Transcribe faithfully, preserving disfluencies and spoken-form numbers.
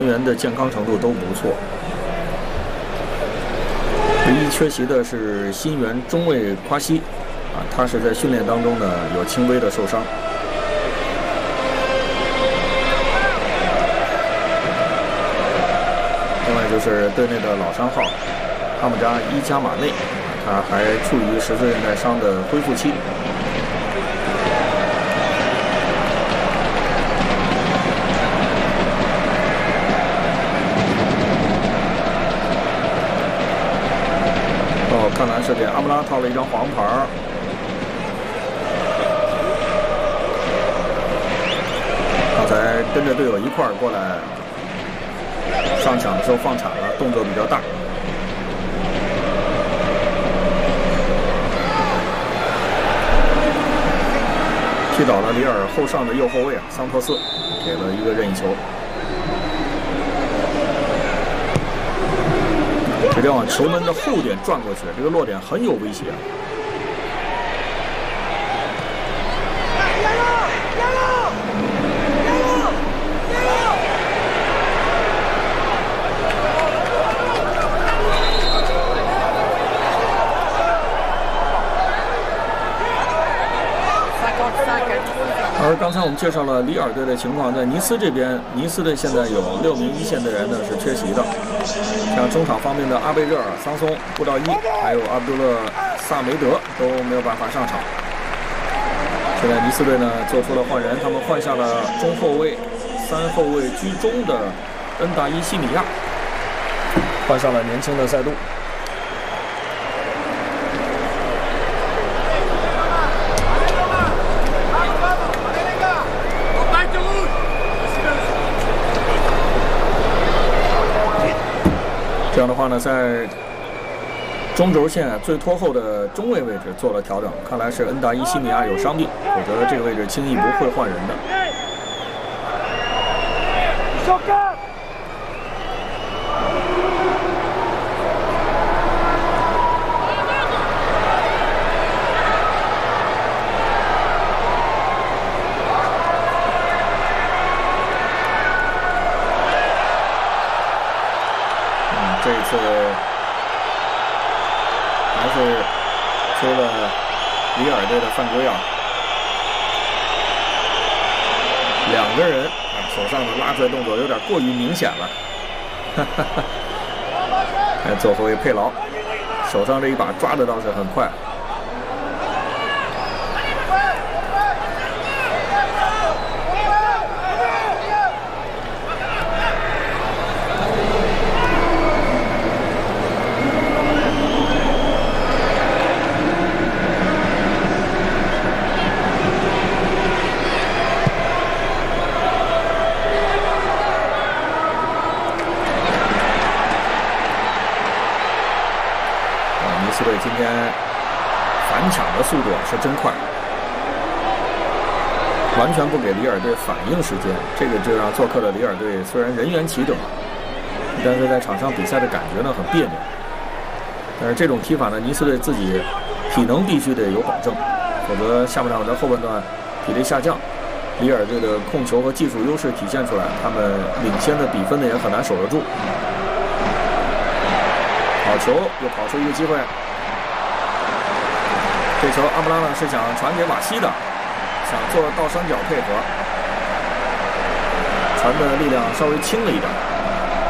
人员的健康程度都不错。唯一缺席的是新援中卫夸西，啊，他是在训练当中呢有轻微的受伤。另外就是队内的老三号哈姆扎伊加马内，他还处于十字韧带伤的恢复期。 看来是给阿布拉套了一张黄牌。刚才跟着队友一块儿过来上抢的时候放铲了，动作比较大。踢倒了里尔后上的右后卫啊，桑托斯给了一个任意球。 直接往球门的后点转过去，这个落点很有威胁。而刚才我们介绍了里尔队的情况，在尼斯这边，尼斯队现在有六名一线队员呢是缺席的。 像中场方面的阿贝热尔、桑松、布道伊，还有阿卜杜勒·萨梅德都没有办法上场。现在尼斯队呢做出了换人，他们换下了中后卫、三后卫居中的恩达伊西米亚，换上了年轻的塞杜。这样的话呢，在中轴线最拖后的中卫位置做了调整，看来是恩达伊西米亚有伤病，否则这个位置轻易不会换人的。这一次还是吹了里尔队的犯规啊！两个人啊，手上的拉出来动作有点过于明显了。哈哈哈！看左后卫佩劳手上这一把抓的倒是很快。 尼斯队今天反抢的速度是真快，完全不给里尔队反应时间，这个就让做客的里尔队虽然人员齐整，但是在场上比赛的感觉呢很别扭。但是这种踢法呢，尼斯队自己体能必须得有保证，否则下半场在后半段体力下降，里尔队的控球和技术优势体现出来，他们领先的比分呢也很难守得住。好球，又跑出一个机会。 这球阿布拉呢是想传给瓦西的，想做倒三角配合，传的力量稍微轻了一点。